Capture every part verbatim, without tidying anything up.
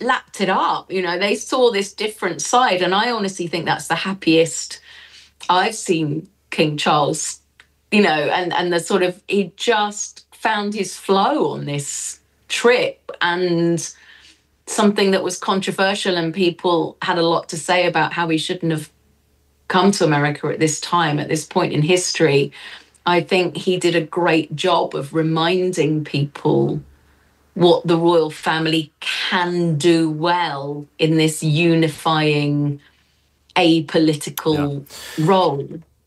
lapped it up. You know, they saw this different side, and I honestly think that's the happiest I've seen King Charles, you know, and, and the sort of, he just found his flow on this trip, and something that was controversial and people had a lot to say about how he shouldn't have come to America at this time, at this point in history. I think he did a great job of reminding people what the royal family can do well in this unifying, apolitical yeah. role.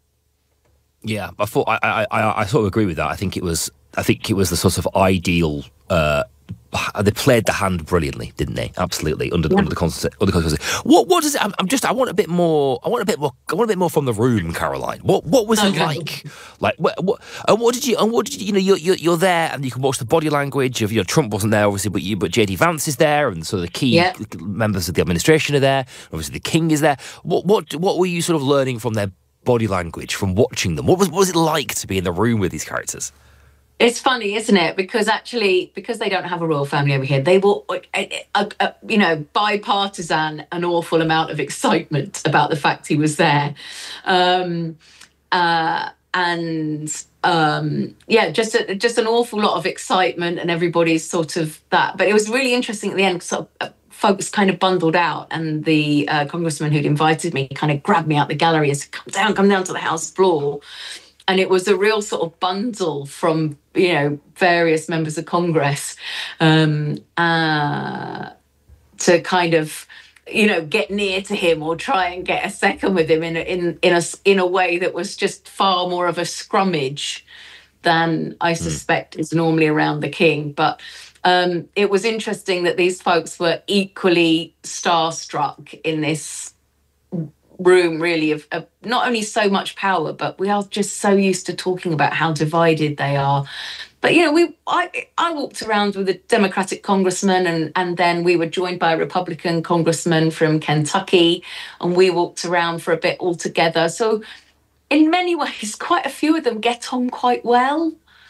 Yeah, I thought I, I I sort of agree with that. I think it was I think it was the sort of ideal. Uh, they played the hand brilliantly, didn't they? Absolutely under yeah. under the concept. Under the concept. What what does it? I'm, I'm just. I want a bit more. I want a bit more. I want a bit more from the room, Caroline. What what was okay. it like? Like what what and what did you and what did you? You know, you're you're, you're there, and you can watch the body language of. You know, Trump wasn't there, obviously, but you but J D Vance is there, and so the key yeah. members of the administration are there. Obviously, the King is there. What what what were you sort of learning from their body language, from watching them? What was what was it like to be in the room with these characters? It's funny, isn't it? Because actually, because they don't have a royal family over here, they will, uh, uh, uh, you know, bipartisan, an awful amount of excitement about the fact he was there. Um, uh, and um, yeah, just a, just an awful lot of excitement, and everybody's sort of that. But it was really interesting at the end, sort of, uh, folks kind of bundled out, and the uh, congressman who'd invited me kind of grabbed me out the gallery and said, come down, come down to the House floor. And it was a real sort of bundle from, you know, various members of Congress um, uh, to kind of, you know, get near to him or try and get a second with him in a, in in a in a way that was just far more of a scrummage than I suspect mm. is normally around the King. But um, it was interesting that these folks were equally starstruck in this room, really, of, of not only so much power, but we are just so used to talking about how divided they are. But, you know, we I, I walked around with a Democratic congressman, and, and then we were joined by a Republican congressman from Kentucky, and we walked around for a bit all together. So in many ways, quite a few of them get on quite well.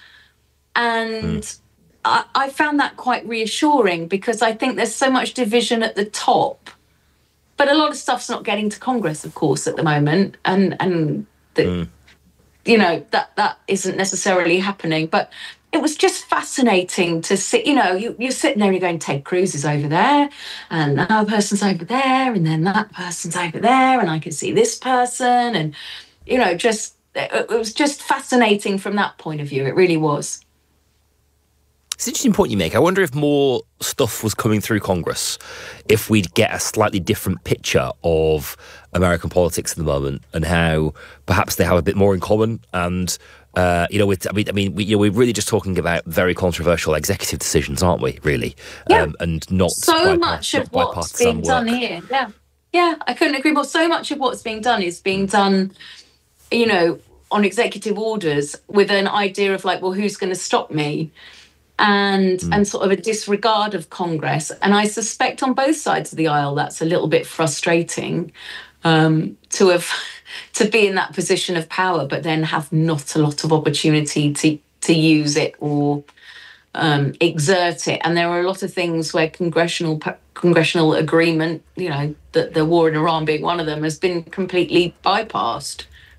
And mm. I, I found that quite reassuring, because I think there's so much division at the top. But a lot of stuff's not getting to Congress, of course, at the moment, and and the, mm. you know that that isn't necessarily happening. But it was just fascinating to see. You know, you, you're sitting there and you're going, Ted Cruz is over there, and that person's over there, and then that person's over there, and I can see this person, and you know, just it, it was just fascinating from that point of view. It really was. It's an interesting point you make. I wonder if more stuff was coming through Congress, if we'd get a slightly different picture of American politics at the moment, and how perhaps they have a bit more in common. And uh, you know, with, I mean, I mean, we, you know, we're really just talking about very controversial executive decisions, aren't we? Really, yeah. um, and not so much of what's being done here. Yeah, yeah, I couldn't agree more. So much of what's being done is being done, you know, on executive orders with an idea of like, well, who's going to stop me? And mm. and sort of a disregard of Congress. And I suspect on both sides of the aisle that's a little bit frustrating, um, to have to be in that position of power, but then have not a lot of opportunity to to use it or um, exert it. And there are a lot of things where congressional congressional agreement, you know, that the war in Iran being one of them, has been completely bypassed.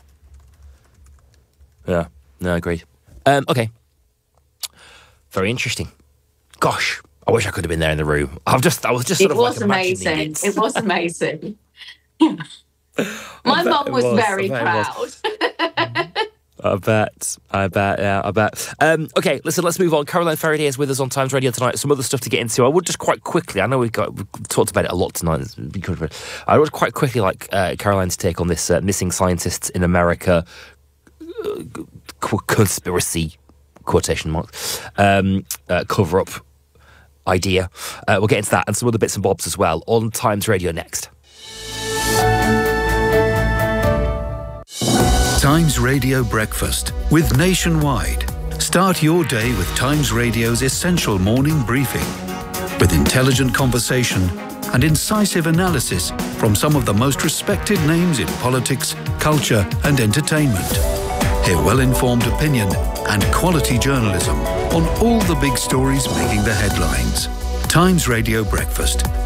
Yeah, no, I agree. Um, okay. Very interesting. Gosh, I wish I could have been there in the room. I've just, I was just sort it of was like amazing. It. it was amazing. My mum was, was very proud. I bet, I bet, yeah, I bet. Um, okay, listen, let's move on. Caroline Faraday is with us on Times Radio tonight. Some other stuff to get into. I would just quite quickly, I know we've, got, we've talked about it a lot tonight. I would quite quickly like uh, Caroline's take on this uh, missing scientists in America uh, conspiracy, quotation marks, um, uh, cover-up idea. Uh, we'll get into that and some other bits and bobs as well on Times Radio next. Times Radio Breakfast with Nationwide. Start your day with Times Radio's essential morning briefing, with intelligent conversation and incisive analysis from some of the most respected names in politics, culture and entertainment. Hear well-informed opinion and quality journalism on all the big stories making the headlines. Times Radio Breakfast